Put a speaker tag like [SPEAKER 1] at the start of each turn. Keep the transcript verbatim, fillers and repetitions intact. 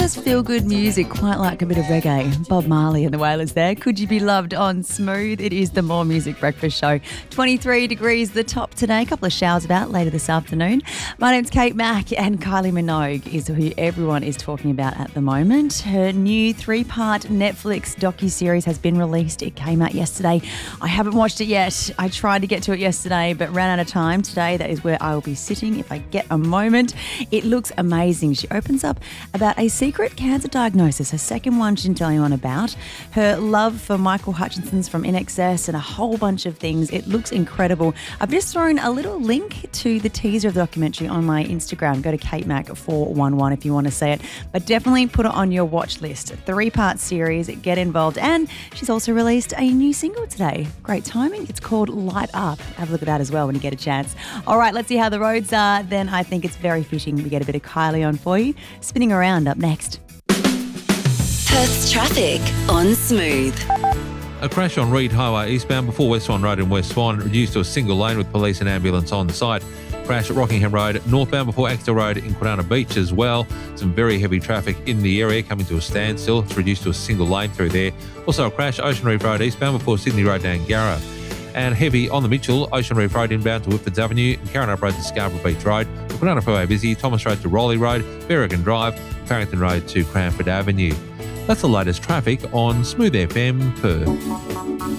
[SPEAKER 1] just feel-good music, quite like a bit of reggae. Bob Marley and the Wailers there. Could you be loved on Smooth? It is the More Music Breakfast Show. twenty-three degrees the top today. A couple of showers about later this afternoon. My name's Kate Mack, and Kylie Minogue is who everyone is talking about at the moment. Her new three-part Netflix docu-series has been released. It came out yesterday. I haven't watched it yet. I tried to get to it yesterday, but ran out of time. Today, that is where I will be sitting if I get a moment. It looks amazing. She opens up about a secret cancer diagnosis, her second one she didn't tell anyone about, her love for Michael Hutchinson's from I N X S, and a whole bunch of things. It looks incredible. I've just thrown a little link to the teaser of the documentary on my Instagram. Go to Kate Mack four one one if you want to see it, but definitely put it on your watch list. A three-part series. Get involved. And she's also released a new single today. Great timing. It's called Light Up. Have a look at that as well when you get a chance. All right, let's see how the roads are. Then I think it's very fitting we get a bit of Kylie on for you. Spinning around up next.
[SPEAKER 2] Perth's traffic on Smooth.
[SPEAKER 3] A crash on Reed Highway eastbound before West Swan Road in West Swan, reduced to a single lane with police and ambulance on site. Crash at Rockingham Road northbound before Exeter Road in Quinana Beach as well. Some very heavy traffic in the area coming to a standstill. It's reduced to a single lane through there. Also a crash Ocean Reef Road eastbound before Sydney Road down Yarra. And heavy on the Mitchell, Ocean Reef Road inbound to Whitfords Avenue, and Carrinup Road to Scarborough Beach Road, Quinana Freeway busy, Thomas Road to Rowley Road, Berrigan Drive, Farrington Road to Cranford Avenue. That's the latest traffic on Smooth F M Perth.